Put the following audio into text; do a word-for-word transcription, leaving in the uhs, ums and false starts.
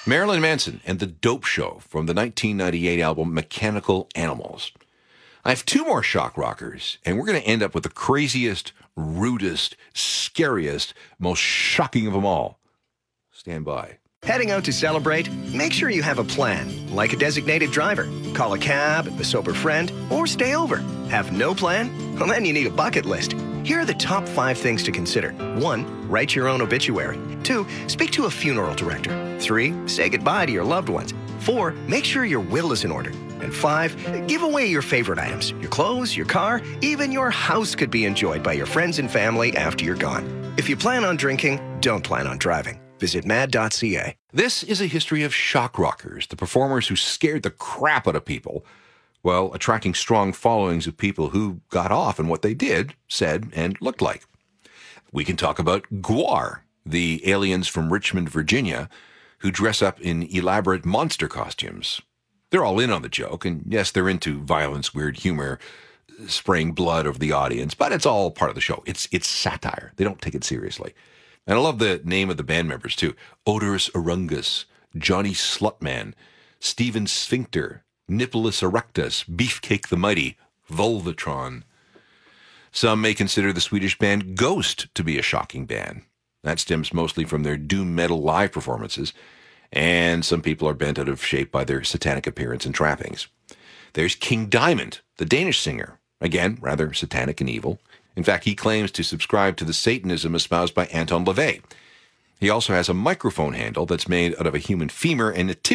Marilyn Manson and the Dope Show from the nineteen ninety-eight album Mechanical Animals. I have two more shock rockers, and we're going to end up with the craziest, rudest, scariest, most shocking of them all. Stand by. Heading out to celebrate? Make sure you have a plan, like a designated driver. Call a cab, a sober friend, or stay over. Have no plan? Well, then you need a bucket list. Here are the top five things to consider. One, write your own obituary. Two, speak to a funeral director. Three, say goodbye to your loved ones. Four, make sure your will is in order. And five, give away your favorite items. Your clothes, your car, even your house could be enjoyed by your friends and family after you're gone. If you plan on drinking, don't plan on driving. Visit mad dot c a. This is a history of shock rockers, the performers who scared the crap out of people, while attracting strong followings of people who got off on what they did, said, and looked like. We can talk about Gwar, the aliens from Richmond, Virginia, who dress up in elaborate monster costumes. They're all in on the joke, and yes, they're into violence, weird humor, spraying blood over the audience, but it's all part of the show. It's it's satire. They don't take it seriously. And I love the name of the band members, too. Odorous Arungus, Johnny Slutman, Steven Sphincter, Nippolis Erectus, Beefcake the Mighty, Volvatron. Some may consider the Swedish band Ghost to be a shocking band. That stems mostly from their doom metal live performances, and some people are bent out of shape by their satanic appearance and trappings. There's King Diamond, the Danish singer. Again, rather satanic and evil. In fact, he claims to subscribe to the Satanism espoused by Anton LaVey. He also has a microphone handle that's made out of a human femur and a